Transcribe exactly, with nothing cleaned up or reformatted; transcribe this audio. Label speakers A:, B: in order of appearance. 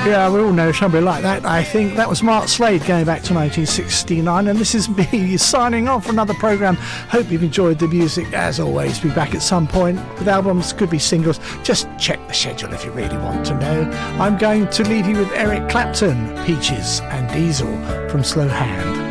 A: Yeah, we all know somebody like that. I think that was Mark Slade going back to nineteen sixty-nine, and this is me signing off for another programme. Hope you've enjoyed the music. As always, be back at some point with albums, could be singles. Just check the schedule if you really want to know. I'm going to leave you with Eric Clapton, Peaches and Diesel from Slow Hand.